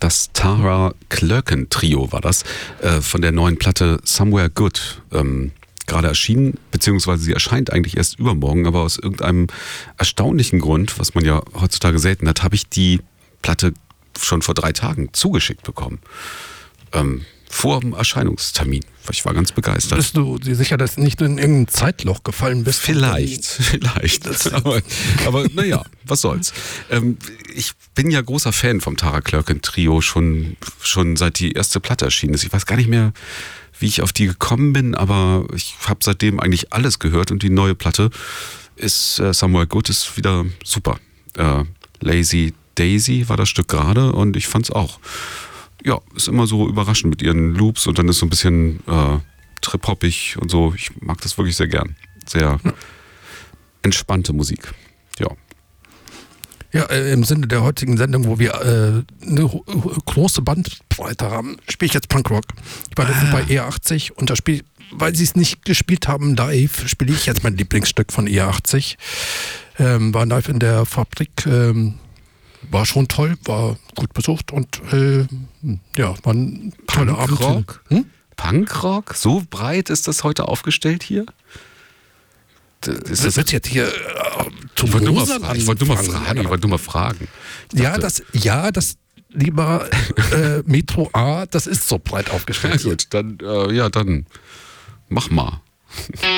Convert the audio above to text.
Das Tara Klurken Trio war das, von der neuen Platte Somewhere Good. Gerade erschienen, beziehungsweise sie erscheint eigentlich erst übermorgen, aber aus irgendeinem erstaunlichen Grund, was man ja heutzutage selten hat, habe ich die Platte schon vor 3 Tagen zugeschickt bekommen. Vor dem Erscheinungstermin. Ich war ganz begeistert. Bist du dir sicher, dass du nicht in irgendein Zeitloch gefallen bist? Vielleicht. Aber naja, was soll's. Ich bin ja großer Fan vom Tara Klurken Trio, schon seit die erste Platte erschienen ist. Ich weiß gar nicht mehr, wie ich auf die gekommen bin, aber ich habe seitdem eigentlich alles gehört und die neue Platte ist Somewhere Good, ist wieder super. Lazy Daisy war das Stück gerade und ich fand's auch. Ja, ist immer so überraschend mit ihren Loops und dann ist so ein bisschen trip-hoppig und so. Ich mag das wirklich sehr gern. Sehr entspannte Musik. Ja. Ja, im Sinne der heutigen Sendung, wo wir eine große Bandbreite haben, spiele ich jetzt Punkrock. Ich war letztens bei ER80 und weil sie es nicht gespielt haben live, spiele ich jetzt mein Lieblingsstück von ER80. War live in der Fabrik, war schon toll, war gut besucht und war ein toller Abend. Punkrock? Punkrock? So breit ist das heute aufgestellt hier? Das wird jetzt hier Ich wollte nur mal fragen. Das lieber Metro A, das ist so breit aufgestellt. Na gut, dann mach mal.